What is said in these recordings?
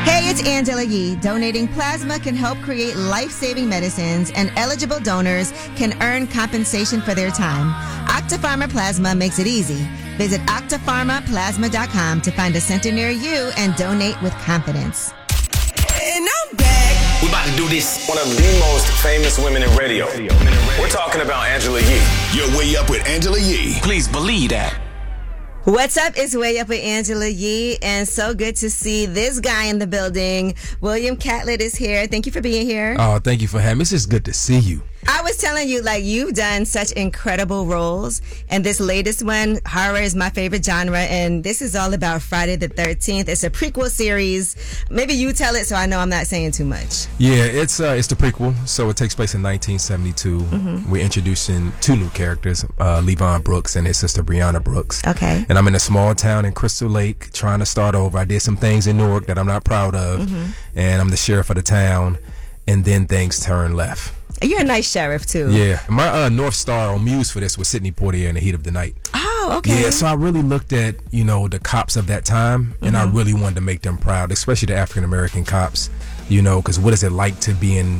Hey, it's Angela Yee. Donating plasma can help create life-saving medicines, and eligible donors can earn compensation for their time. Octapharma Plasma makes it easy. Visit octapharmaplasma.com to find a center near you and donate with confidence. And I'm back. We're about to do this. One of the most famous women in radio. We're talking about Angela Yee. You're Way Up with Angela Yee. Please believe that. What's up? It's Way Up with Angela Yee, and so good to see this guy in the building. William Catlett is here. Thank you for being here. Oh, thank you for having me. It's just good to see you. I was telling you, you've done such incredible roles, and this latest one, horror is my favorite genre, and this is all about Friday the 13th. It's a prequel series. Maybe you tell it so I know I'm not saying too much. Yeah, it's the prequel, so it takes place in 1972. Mm-hmm. We're introducing two new characters, Levon Brooks and his sister Brianna Brooks. Okay. And I'm in a small town in Crystal Lake trying to start over. I did some things in Newark that I'm not proud of, and I'm the sheriff of the town, and then things turn left. You're a nice sheriff, too. Yeah. My North Star or muse for this was Sidney Poitier in The Heat of the Night. Oh, okay. Yeah, so I really looked at, the cops of that time, and I really wanted to make them proud, especially the African-American cops, because what is it like to be in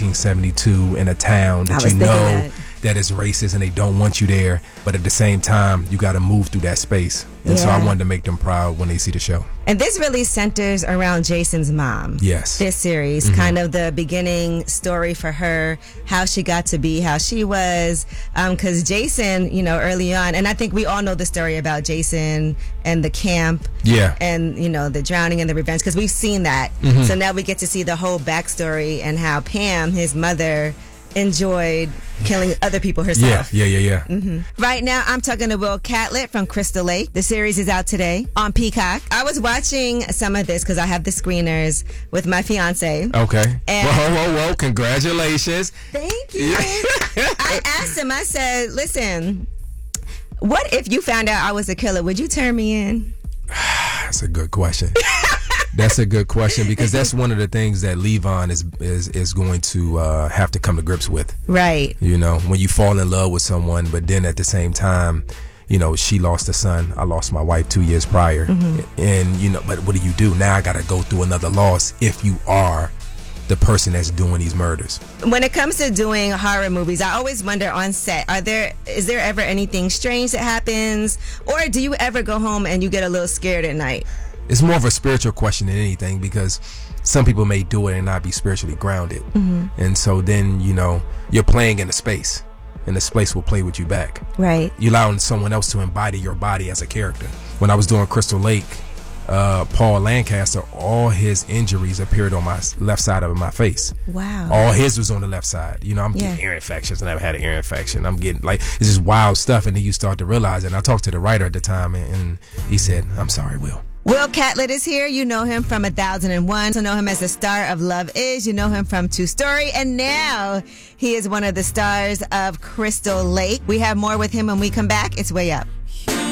1972 in a town that that is racist and they don't want you there, but at the same time, you got to move through that space. And so I wanted to make them proud when they see the show. And this really centers around Jason's mom. Yes. This series, kind of the beginning story for her, how she got to be how she was. Because Jason, early on, and I think we all know the story about Jason and the camp. Yeah. And, the drowning and the revenge, because we've seen that. So now we get to see the whole backstory and how Pam, his mother, enjoyed killing other people herself. Yeah. Right now, I'm talking to Will Catlett from Crystal Lake. The series is out today on Peacock. I was watching some of this because I have the screeners with my fiance. Okay. And whoa. Congratulations. Thank you. I asked him, I said, listen, what if you found out I was a killer? Would you turn me in? That's a good question. That's a good question, because that's one of the things that Levon is going to have to come to grips with. Right. When you fall in love with someone, but then at the same time, she lost a son. I lost my wife 2 years prior. And, but what do? Now I got to go through another loss if you are the person that's doing these murders. When it comes to doing horror movies, I always wonder on set, is there ever anything strange that happens? Or do you ever go home and you get a little scared at night? It's more of a spiritual question than anything, because some people may do it and not be spiritually grounded. And so then, you're playing in a space, and the space will play with you back. Right. You're allowing someone else to embody your body as a character. When I was doing Crystal Lake, Paul Lancaster, all his injuries appeared on my left side of my face. Wow. All his was on the left side. I'm getting ear infections. I never had an ear infection. I'm getting it's just wild stuff. And then you start to realize it. And I talked to the writer at the time, and he said, "I'm sorry, Will." Will Catlett is here. You know him from 1001. You know him as the star of Love Is. You know him from Two Story. And now he is one of the stars of Crystal Lake. We have more with him when we come back. It's Way Up.